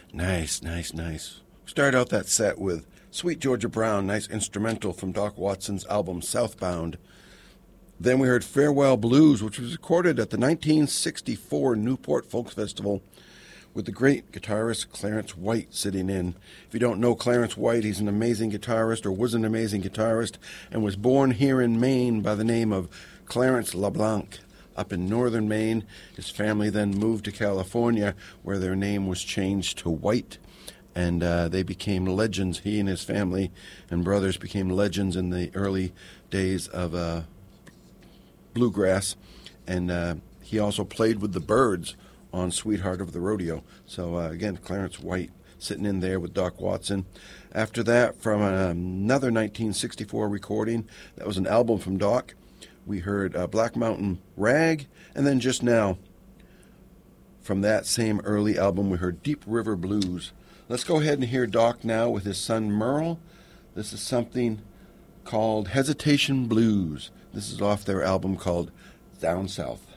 Nice, nice, nice. Started out that set with Sweet Georgia Brown, nice instrumental from Doc Watson's album Southbound. Then we heard Farewell Blues, which was recorded at the 1964 Newport Folk Festival with the great guitarist Clarence White sitting in. If you don't know Clarence White, he's an amazing guitarist, or was an amazing guitarist, and was born here in Maine by the name of Clarence LeBlanc up in northern Maine. His family then moved to California, where their name was changed to White, and they became legends. He and his family and brothers became legends in the early days of bluegrass, and he also played with the Byrds on Sweetheart of the Rodeo. So again, Clarence White sitting in there with Doc Watson. After that, from another 1964 recording, that was an album from Doc, we heard Black Mountain Rag, and then just now, from that same early album, we heard Deep River Blues. Let's go ahead and hear Doc now with his son Merle. This is something called Hesitation Blues. This is off their album called Down South.